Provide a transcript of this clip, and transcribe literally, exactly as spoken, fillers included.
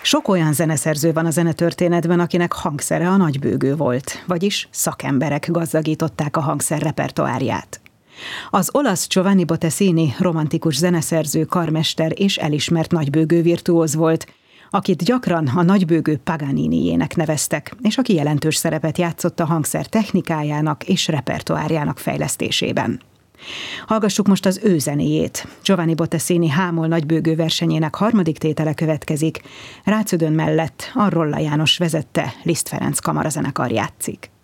Sok olyan zeneszerző van a zenetörténetben, akinek hangszere a nagybőgő volt, vagyis szakemberek gazdagították a hangszer repertoárját. Az olasz Giovanni Bottesini romantikus zeneszerző, karmester és elismert nagybőgő virtuóz volt, akit gyakran a nagybőgő Paganiniének neveztek, és aki jelentős szerepet játszott a hangszer technikájának és repertoárjának fejlesztésében. Hallgassuk most az ő zenéjét. Giovanni Bottesini hámol nagybőgő versenyének harmadik tétele következik. Rácz Ödön mellett a Rolla János vezette Liszt Ferenc kamarazenekar játszik.